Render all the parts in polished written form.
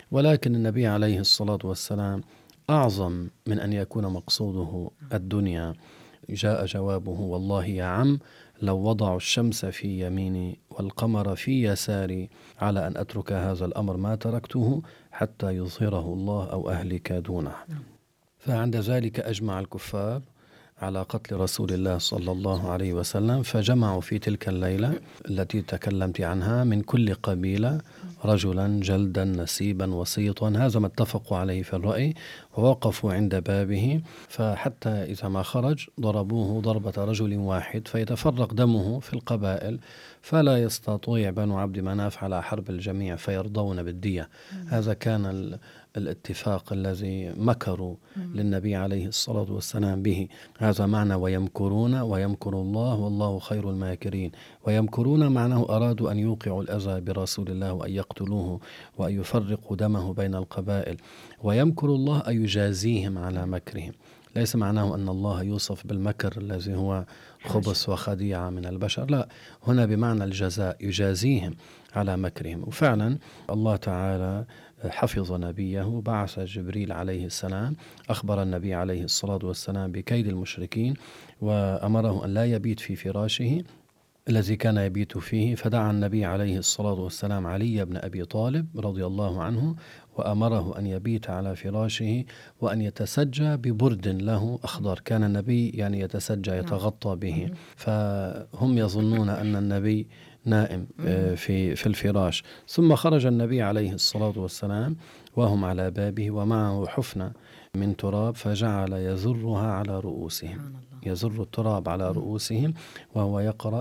ولكن النبي عليه الصلاة والسلام أعظم من أن يكون مقصوده الدنيا. جاء جوابه: والله يا عم، لو وضعوا الشمس في يميني والقمر في يساري على أن أترك هذا الأمر ما تركته حتى يظهره الله أو أهلك دونه. فعند ذلك أجمع الكفار على قتل رسول الله صلى الله عليه وسلم، فجمعوا في تلك الليلة التي تكلمت عنها من كل قبيلة رجلا جلدا نسيبا وسيطا، هذا ما اتفقوا عليه في الرأي، ووقفوا عند بابه، فحتى إذا ما خرج ضربوه ضربة رجل واحد فيتفرق دمه في القبائل، فلا يستطيع بنو عبد مناف على حرب الجميع فيرضون بالدية. هذا كان الاتفاق الذي مكروا للنبي عليه الصلاة والسلام به. هذا معنى ويمكرون ويمكر الله والله خير الماكرين. ويمكرون معناه أرادوا أن يوقعوا الأذى برسول الله وأن يقتلوه وأن يفرقوا دمه بين القبائل. ويمكر الله أن يجازيهم على مكرهم. ليس معناه أن الله يوصف بالمكر الذي هو خبث وخديعة من البشر، لا، هنا بمعنى الجزاء، يجازيهم على مكرهم. وفعلا الله تعالى حفظ نبيه، بعث جبريل عليه السلام، أخبر النبي عليه الصلاة والسلام بكيد المشركين، وأمره أن لا يبيت في فراشه الذي كان يبيت فيه، فدعا النبي عليه الصلاة والسلام علي بن أبي طالب رضي الله عنه وأمره أن يبيت على فراشه وأن يتسجى ببرد له أخضر. كان النبي يعني يتسجى يتغطى به، فهم يظنون أن النبي نائم في الفراش. ثم خرج النبي عليه الصلاة والسلام وهم على بابه ومعه حفنة من تراب، فجعل يزرها على رؤوسهم، يزر التراب على رؤوسهم وهو يقرأ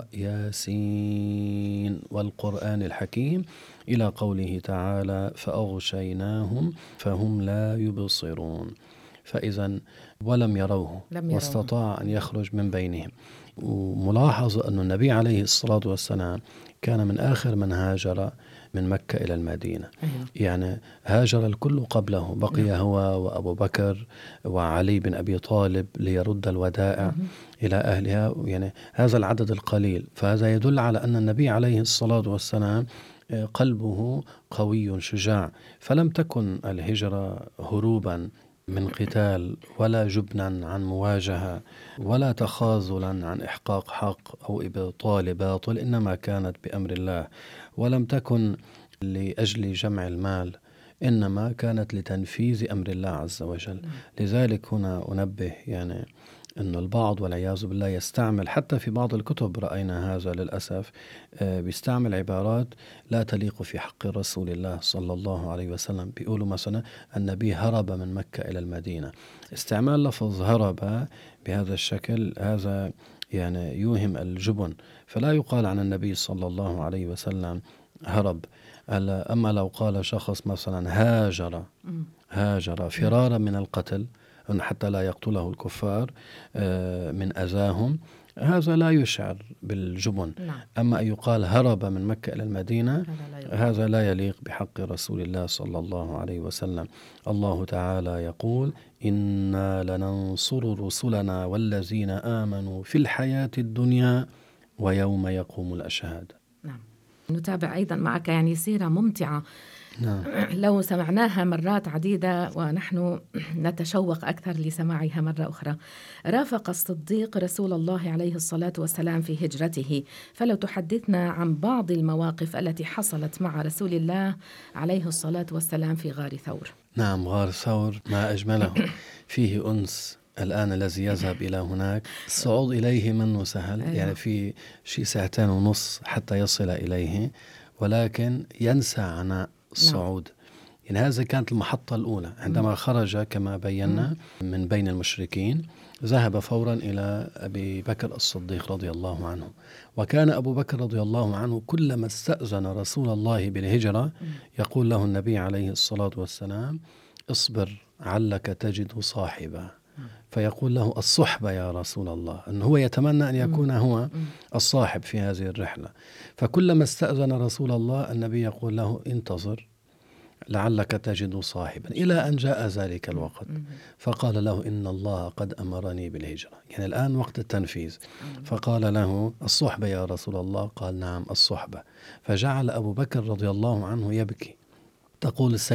ياسين والقرآن الحكيم إلى قوله تعالى: فأغشيناهم فهم لا يبصرون. فإذا ولم يروه واستطاع أن يخرج من بينهم. وملاحظ أن النبي عليه الصلاة والسلام كان من آخر من هاجر من مكة إلى المدينة. يعني هاجر الكل قبله، بقي هو وأبو بكر وعلي بن أبي طالب ليرد الودائع إلى أهلها، يعني هذا العدد القليل. فهذا يدل على أن النبي عليه الصلاة والسلام قلبه قوي شجاع، فلم تكن الهجرة هروبا من قتال ولا جبنا عن مواجهة ولا تخاذلا عن إحقاق حق أو إبطال باطل، إنما كانت بأمر الله، ولم تكن لأجل جمع المال، إنما كانت لتنفيذ أمر الله عز وجل. لذلك هنا أنبه يعني أن البعض والعياذ بالله يستعمل، حتى في بعض الكتب رأينا هذا للأسف، بيستعمل عبارات لا تليق في حق رسول الله صلى الله عليه وسلم. بيقولوا مثلا النبي هرب من مكة إلى المدينة. استعمال لفظ هرب بهذا الشكل هذا يعني يوهم الجبن، فلا يقال عن النبي صلى الله عليه وسلم هرب. أما لو قال شخص مثلا هاجر فرارا من القتل حتى لا يقتله الكفار من أذاهم، هذا لا يشعر بالجبن. أما أن يقال هرب من مكة إلى المدينة، هذا لا يليق بحق رسول الله صلى الله عليه وسلم. الله تعالى يقول: إنا لننصر رسلنا والذين آمنوا في الحياة الدنيا ويوم يقوم الأشهاد. نتابع أيضا معك يعني سيرة ممتعة. لو سمعناها مرات عديدة ونحن نتشوق أكثر لسماعها مرة أخرى. رافق الصديق رسول الله عليه الصلاة والسلام في هجرته، فلو تحدثنا عن بعض المواقف التي حصلت مع رسول الله عليه الصلاة والسلام في غار ثور. نعم، غار ثور ما أجمله، فيه أنس الآن الذي يذهب إلى هناك، الصعود إليه منه سهل، يعني في شيء 2.5 ساعة حتى يصل إليه، ولكن ينسى عناء الصعود. يعني هذه كانت المحطة الأولى. عندما خرج كما بينا من بين المشركين، ذهب فورا إلى أبي بكر الصديق رضي الله عنه. وكان أبو بكر رضي الله عنه كلما استأذن رسول الله بالهجرة يقول له النبي عليه الصلاة والسلام: اصبر علك تجد صاحبا. فيقول له: الصحبة يا رسول الله، أنه هو يتمنى أن يكون هو الصاحب في هذه الرحلة. فكلما استأذن رسول الله النبي يقول له: انتظر لعلك تجد صاحبا، إلى أن جاء ذلك الوقت فقال له: إن الله قد أمرني بالهجرة، يعني الآن وقت التنفيذ. فقال له: الصحبة يا رسول الله؟ قال: نعم الصحبة. فجعل أبو بكر رضي الله عنه يبكي. تقول